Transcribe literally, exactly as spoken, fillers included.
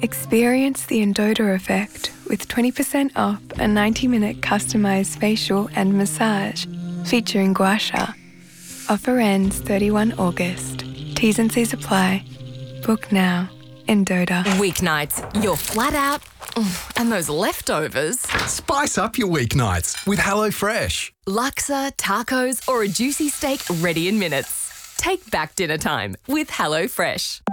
Experience the Endota effect with twenty percent off a ninety minute customised facial and massage featuring gua sha. Offer ends thirty-first of August. T's and C's apply. Book now. Endota. Weeknights, you're flat out, and those leftovers. Spice up your weeknights with HelloFresh. Laksa, tacos, or a juicy steak ready in minutes. Take back dinner time with HelloFresh.